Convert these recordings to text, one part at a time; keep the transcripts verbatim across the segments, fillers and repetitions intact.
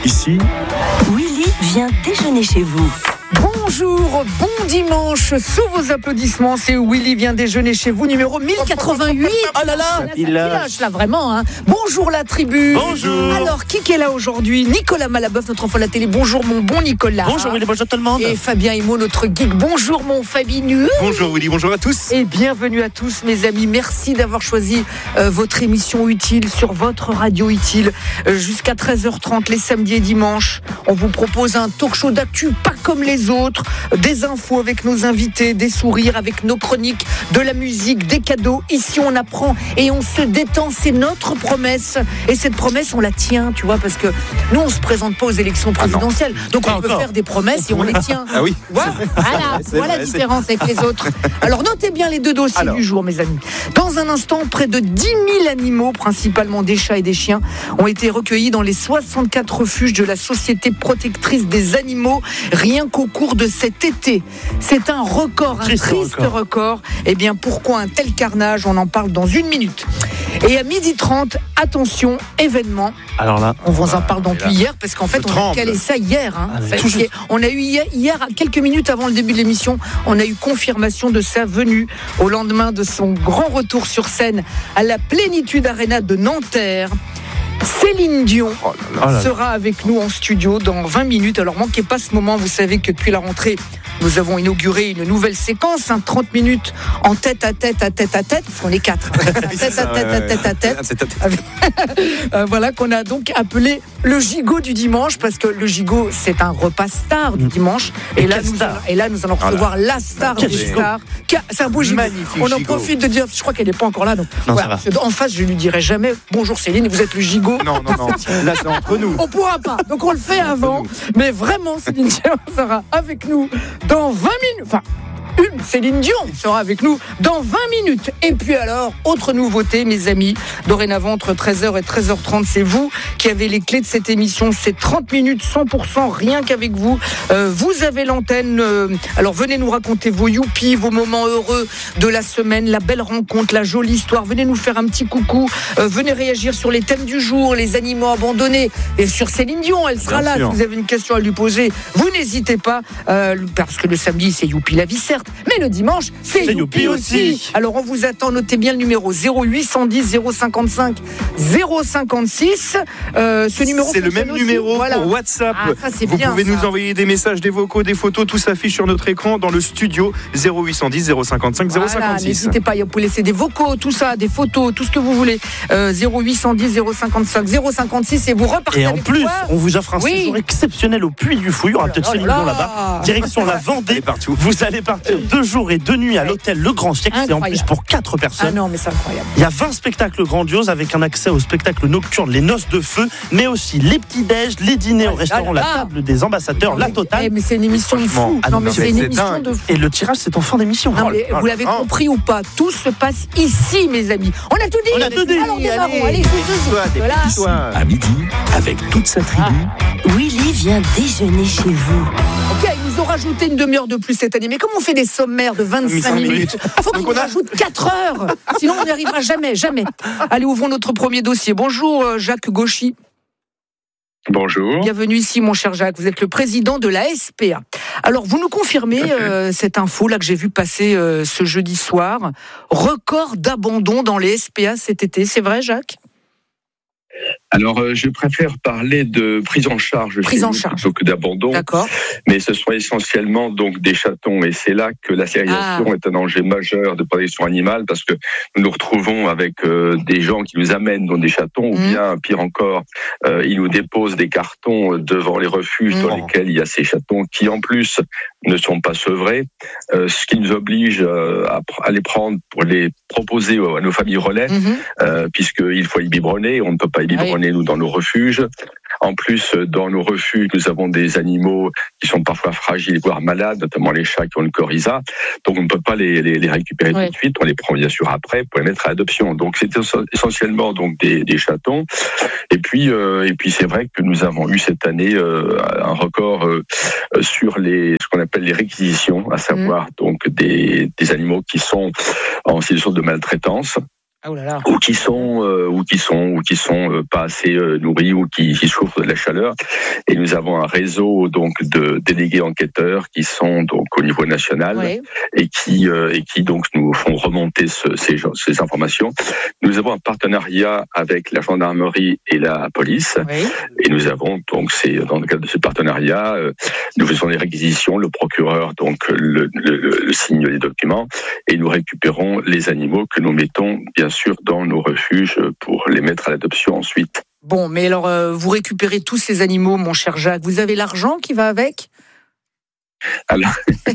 Ici, Willy vient déjeuner chez vous. Bonjour, bon dimanche, sous vos applaudissements, c'est Willy vient déjeuner chez vous, numéro mille quatre-vingt-huit. Oh là là, ça pilage là vraiment. Hein. Bonjour la tribu. Bonjour. Alors, qui est là aujourd'hui? Nicolas Malaboeuf, notre enfant de la télé. Bonjour mon bon Nicolas. Bonjour Willy, bonjour tout le monde. Et Fabien Imo, notre geek. Bonjour mon Fabinu. Bonjour Willy, bonjour à tous. Et bienvenue à tous mes amis. Merci d'avoir choisi euh, votre émission utile sur votre radio utile euh, jusqu'à treize heures trente les samedis et dimanches. On vous propose un talk show d'actu pas comme les autres, des infos avec nos invités, des sourires avec nos chroniques, de la musique, des cadeaux. Ici on apprend et on se détend, c'est notre promesse. Et cette promesse on la tient, tu vois, parce que nous on se présente pas aux élections présidentielles, ah donc pas on peut encore. faire des promesses et on les tient. Ah oui. Voilà, voilà, voilà la différence avec les autres. Alors notez bien les deux dossiers Alors. du jour mes amis. Dans un instant, près de dix mille animaux, principalement des chats et des chiens, ont été recueillis dans les soixante-quatre refuges de la Société protectrice des animaux, rien qu'au cours de cet été. C'est un record, un triste, triste record. record. Eh bien, pourquoi un tel carnage? On en parle dans une minute. Et à midi trente, attention, événement. Alors là, on vous en parle depuis hier, parce qu'en fait, on tremble. a calé ça hier. Hein. Ah, fait, on a eu hier, hier, quelques minutes avant le début de l'émission, on a eu confirmation de sa venue au lendemain de son grand retour sur scène à la Plénitude Arena de Nanterre. Céline Dion oh là là. sera avec nous en studio dans vingt minutes. Alors manquez pas ce moment, vous savez que depuis la rentrée, nous avons inauguré une nouvelle séquence, hein, trente minutes en tête à tête à tête à tête, parce qu'on est quatre, hein, tête à tête à tête à tête, euh, voilà qu'on a donc appelé le gigot du dimanche, parce que le gigot c'est un repas star du dimanche, et, et là, nous allons, et là nous allons recevoir voilà. la star Quel des gigot. stars, c'est un beau gigot. Magnifique On en gigot. profite de dire, je crois qu'elle n'est pas encore là, donc non, voilà, en face je lui dirai jamais bonjour Céline, vous êtes le gigot. Non, non, non, là c'est entre nous. On pourra pas, donc on le fait avant, mais vraiment Céline Dion sera avec nous dans vingt minutes, enfin une Céline Dion sera avec nous dans vingt minutes. Et puis alors, autre nouveauté mes amis, dorénavant entre treize heures et treize heures trente, c'est vous qui avez les clés de cette émission, c'est trente minutes cent pour cent rien qu'avec vous, euh, vous avez l'antenne, euh, alors venez nous raconter vos youpies, vos moments heureux de la semaine, la belle rencontre, la jolie histoire, venez nous faire un petit coucou, euh, venez réagir sur les thèmes du jour, les animaux abandonnés, et sur Céline Dion, elle sera Bien là sûr. Si vous avez une question à lui poser, vous n'hésitez pas, euh, parce que le samedi c'est youpi la vie certes, mais le dimanche, c'est, c'est Youpi aussi. aussi. Alors, on vous attend. Notez bien le numéro zéro huit cent dix zéro cinquante-cinq zéro cinquante-six. Euh, ce numéro, c'est le même aussi. numéro voilà. pour WhatsApp. Ah, ça, c'est Vous bien, pouvez ça. nous envoyer des messages, des vocaux, des photos. Tout s'affiche sur notre écran dans le studio zéro huit cent dix zéro cinquante-cinq zéro cinquante-six. Voilà, n'hésitez pas. Vous pouvez laisser des vocaux, tout ça, des photos, tout ce que vous voulez. Euh, zéro huit cent dix zéro cinquante-cinq zéro cinquante-six et vous repartez. Et en avec plus, quoi on vous offre un oui. séjour exceptionnel au Puy du Fou. Il y aura peut-être Céline Dion là-bas. Direction la Vendée. Vous allez partir deux jours et deux nuits à l'hôtel Le Grand Siècle, c'est en plus pour quatre personnes. Ah non, mais c'est incroyable. Il y a vingt spectacles grandioses avec un accès aux spectacles nocturnes, les noces de feu, mais aussi les petits-déj, les dîners ouais, au restaurant, ah, la table des ambassadeurs, non, la totale. Mais, mais c'est une émission de fou. Ah, non, mais c'est, c'est une émission dingue. de fou. Et le tirage, c'est en fin d'émission. Non, mais vous l'avez oh. compris ou pas, tout se passe ici, mes amis. On a tout dit. On a tout dit. Alors démarrons. Allez, ici, à midi, avec toute sa tribu, ah. Willy vient déjeuner chez vous. Ok, ils nous ont rajouté une demi-heure de plus cette année. Mais comme on fait des sommaires de vingt-cinq minutes, il faut qu'ils nous rajoutent quatre heures. Sinon, on n'y arrivera jamais, jamais. Allez, ouvrons notre premier dossier. Bonjour, Jacques Gauchy. Bonjour. Bienvenue ici, mon cher Jacques. Vous êtes le président de la S P A. Alors, vous nous confirmez euh, cette info là que j'ai vu passer euh, ce jeudi soir. Record d'abandon dans les S P A cet été. C'est vrai, Jacques ? Alors, euh, je préfère parler de prise en charge, prise en charge. plutôt que d'abandon. D'accord. Mais ce sont essentiellement donc des chatons, et c'est là que la stérilisation ah. est un danger majeur de protection animale, parce que nous nous retrouvons avec euh, des gens qui nous amènent dans des chatons, mmh. ou bien pire encore, euh, ils nous déposent des cartons devant les refuges mmh. dans lesquels il y a ces chatons qui en plus ne sont pas sevrés, euh, ce qui nous oblige euh, à, à les prendre pour les proposer à nos familles relais, mmh. euh, puisqu'il faut les biberonner, on ne peut pas les biberonner oui. nous dans nos refuges. En plus, dans nos refuges, nous avons des animaux qui sont parfois fragiles, voire malades, notamment les chats qui ont le coryza. Donc, on ne peut pas les, les, les récupérer oui. tout de suite. On les prend bien sûr après pour les mettre à l'adoption. Donc, c'est essentiellement donc des, des chatons. Et puis, euh, et puis, c'est vrai que nous avons eu cette année euh, un record euh, sur les ce qu'on appelle les réquisitions, à savoir mmh. donc des, des animaux qui sont en situation de maltraitance. Oh là là. ou qui sont euh, ou qui sont ou qui sont euh, pas assez euh, nourris ou qui, qui souffrent de la chaleur. Et nous avons un réseau donc de délégués enquêteurs qui sont donc au niveau national oui. et qui euh, et qui donc nous font remonter ce, ces ces informations. Nous avons un partenariat avec la gendarmerie et la police oui. et nous avons donc c'est dans le cadre de ce partenariat euh, nous faisons les réquisitions, le procureur donc le, le, le, le signe les documents et nous récupérons les animaux que nous mettons bien sûr dans nos refuges pour les mettre à l'adoption ensuite. Bon, mais alors euh, vous récupérez tous ces animaux, mon cher Jacques. Vous avez l'argent qui va avec ? Alors,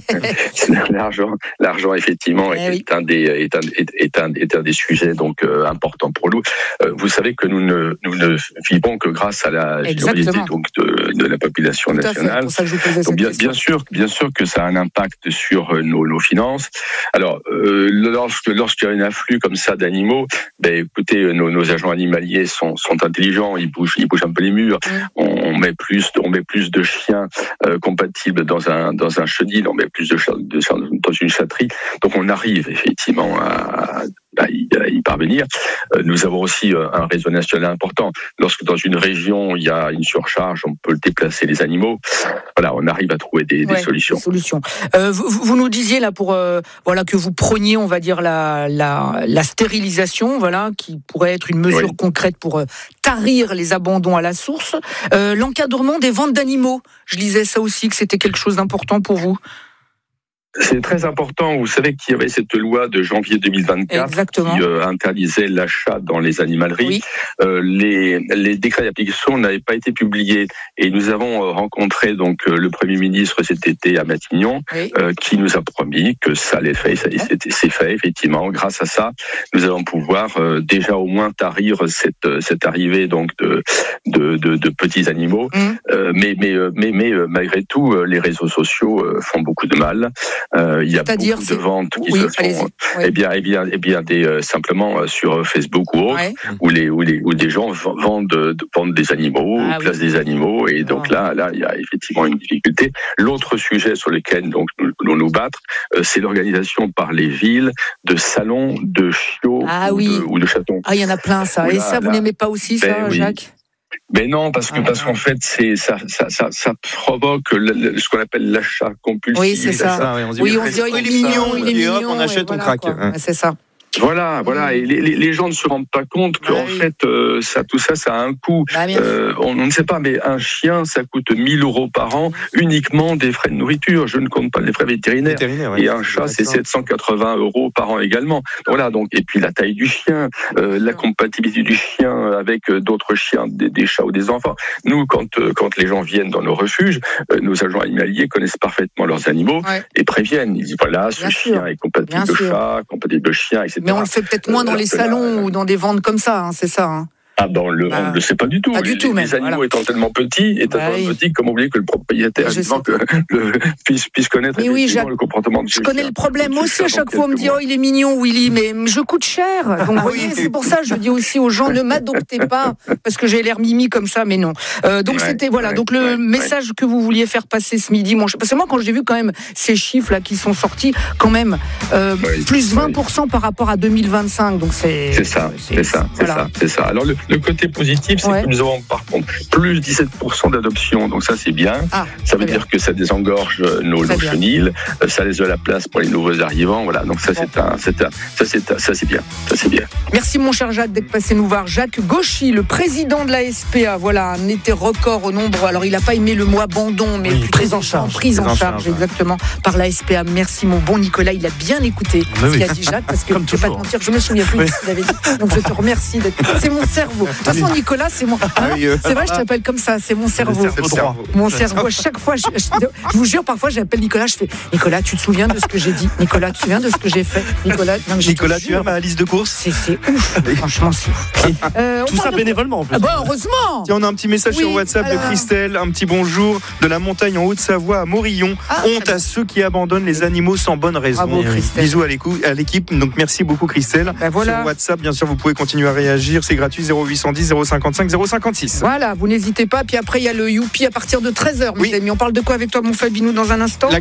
l'argent, l'argent effectivement eh est, oui. un des, est, un, est, est, un, est un des sujets donc euh, importants pour nous. Euh, vous savez que nous ne, nous ne vivons que grâce à la générosité donc de, de la population Tout nationale. Pour ça que je vous posais donc bien, cette question. bien sûr, bien sûr que ça a un impact sur nos, nos finances. Alors, euh, lorsque lorsqu'il y a un afflux comme ça d'animaux, ben écoutez, nos, nos agents animaliers sont, sont intelligents, ils bougent, ils bougent un peu les murs. Mmh. On, on met plus, on met plus de chiens euh, compatibles dans un dans un chenil, on met plus de chiens dans une chatterie. Donc on arrive effectivement à, à, y, à y parvenir. Euh, nous avons aussi euh, un réseau national important. Lorsque dans une région il y a une surcharge, on peut déplacer les animaux. Voilà, on arrive à trouver des, ouais, des solutions. Des solutions. Euh, vous, vous nous disiez là pour euh, voilà que vous preniez, on va dire la la, la stérilisation, voilà, qui pourrait être une mesure oui. concrète pour euh, tarir les abandons à la source. Euh, l'encadrement des ventes d'animaux. Je lisais ça aussi que c'était quelque chose d'important pour vous. C'est très important. Vous savez qu'il y avait cette loi de janvier deux mille vingt-quatre Exactement. qui euh, interdisait l'achat dans les animaleries. Oui. Euh, les, les décrets d'application n'avaient pas été publiés et nous avons rencontré donc le Premier ministre cet été à Matignon, oui. euh, qui nous a promis que ça allait faire. Ça, c'est, c'est fait effectivement. Grâce à ça, nous allons pouvoir euh, déjà au moins tarir cette cette arrivée donc de de, de, de petits animaux. Mmh. Euh, mais mais mais mais malgré tout, les réseaux sociaux font beaucoup de mal. Euh, il y a C'est-à-dire, beaucoup c'est... de ventes qui oui, se font, oui. eh bien, eh bien, eh bien, des euh, simplement euh, sur Facebook ou autre, ouais. où les où les où des gens vendent de, vendent des animaux, ah, placent oui. des animaux, et donc ah. là, là, il y a effectivement une difficulté. L'autre sujet sur lequel donc nous voulons nous battre, euh, c'est l'organisation par les villes de salons de chiots ah, ou, oui. de, ou de chatons. Ah, il y en a plein ça. Voilà, et ça, vous là, n'aimez pas aussi ça, ben, Jacques? Oui. Mais non, parce que ah, parce qu'en fait, c'est ça, ça, ça, ça provoque le, le, ce qu'on appelle l'achat compulsif. Oui, c'est ça. ça oui, on se dit, oui, on se dit, oh, il est mignon, il est mignon, et hop, on achète, on voilà, craque. Ouais, c'est ça. Voilà, voilà, et les, les, les gens ne se rendent pas compte qu'en bah oui. fait, euh, ça, tout ça, ça a un coût. Bah, euh, on, on ne sait pas, mais un chien, ça coûte mille euros par an, uniquement des frais de nourriture. Je ne compte pas les frais vétérinaires. vétérinaires ouais, et un chat, c'est sept cent quatre-vingts euros par an également. Voilà, donc, et puis la taille du chien, euh, la compatibilité du chien avec d'autres chiens, des, des chats ou des enfants. Nous, quand, euh, quand les gens viennent dans nos refuges, euh, nos agents animaliers connaissent parfaitement leurs animaux ouais. et préviennent. Ils disent, voilà, ce Bien chien sûr. est compatible de chat, compatible de chien, et cetera. Mais on le fait peut-être moins dans les salons ou dans des ventes comme ça, hein, c'est ça. Hein. Ah ben on le, bah, on ne le sait pas du tout. Pas les, du tout les, même, les animaux voilà. étant tellement petits, étant bah, tellement oui. petits, comment oublier que le propriétaire que le, puisse, puisse connaître oui, oui, le comportement de ce Je connais chien. le problème aussi à chaque fois. On me dit oh il est mignon Willy, mais je coûte cher. Donc vous voyez, c'est pour ça que je dis aussi aux gens ne m'adoptez pas parce que j'ai l'air mimi comme ça, mais non. Euh, donc ouais, c'était voilà. Ouais, donc le ouais, message ouais. que vous vouliez faire passer ce midi, mon cher, parce que moi quand j'ai vu quand même ces chiffres là qui sont sortis, quand même euh, oui, plus vingt pour cent oui. par rapport à deux mille vingt-cinq. Donc c'est c'est ça, c'est, c'est ça, c'est voilà. ça, c'est ça. Alors le, le côté positif, c'est ouais. que nous avons par contre plus dix-sept pour cent d'adoption, donc ça c'est bien. Ah, ça veut bien. dire que ça désengorge nos, nos chenils, ça laisse de la place pour les nouveaux arrivants. Voilà, donc ça bon. c'est un, c'est un, ça c'est un, ça c'est bien, ça c'est bien. Merci mon cher Jacques d'être passé nous voir. Jacques Gauchy, le président de la S P A, voilà, un été record au nombre. Alors il n'a pas aimé le mot abandon, mais oui, prise en charge, prise en, en charge, charge exactement par la S P A. Merci mon bon Nicolas, il a bien écouté mais ce oui. qu'a dit Jacques, parce que je ne vais pas te mentir, je me souviens plus oui. de ce qu'il avait dit. Donc je te remercie d'être. C'est mon cerveau. De toute façon Nicolas. C'est mon. Hein oui, euh, c'est vrai, je t'appelle comme ça. C'est mon cerveau. C'est droit. Mon cerveau. Chaque fois, je, je, je vous jure, parfois, j'appelle Nicolas. Je fais Nicolas, tu te souviens de ce que j'ai dit? Nicolas, tu te souviens de ce que j'ai fait? Nicolas, non, Nicolas, tu as ma liste de courses? C'est, c'est ouf. Franchement, c'est ouf. Euh, Tout ça de... bénévolement. En plus. Ah bah heureusement. Tiens, on a un petit message oui, sur WhatsApp alors... de Christelle. Un petit bonjour de la montagne en Haute-Savoie à Morillon. Ah, Honte à ceux qui abandonnent les animaux sans bonne raison. Bravo, Bisous à l'équipe. Donc merci beaucoup Christelle. Bah, voilà. Sur WhatsApp, bien sûr, vous pouvez continuer à réagir. C'est gratuit. zéro huit cent dix zéro cinquante-cinq zéro cinquante-six. Voilà, vous n'hésitez pas. Puis après, il y a le Youpi à partir de treize heures. Oui. Mais on parle de quoi avec toi, mon Fabinou, dans un instant? La